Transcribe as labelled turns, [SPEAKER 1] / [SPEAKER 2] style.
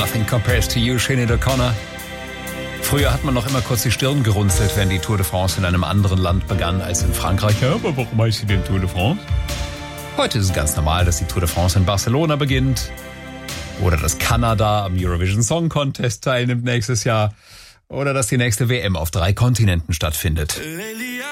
[SPEAKER 1] Nothing Compares to You, Sinead O'Connor. Früher hat man noch immer kurz die Stirn gerunzelt, wenn die Tour de France in einem anderen Land begann als in Frankreich. Ja, aber warum heißt sie denn Tour de France? Heute ist es ganz normal, dass die Tour de France in Barcelona beginnt. Oder dass Kanada am Eurovision Song Contest teilnimmt nächstes Jahr. Oder dass die nächste WM auf 3 Kontinenten stattfindet.